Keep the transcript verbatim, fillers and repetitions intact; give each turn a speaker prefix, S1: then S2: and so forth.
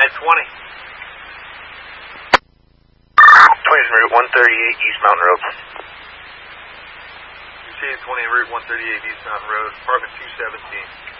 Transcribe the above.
S1: At twenty.
S2: twenty is Route one thirty-eight East Mountain Road.
S1: two twenty Route one thirty-eight East Mountain Road, apartment two seventeen.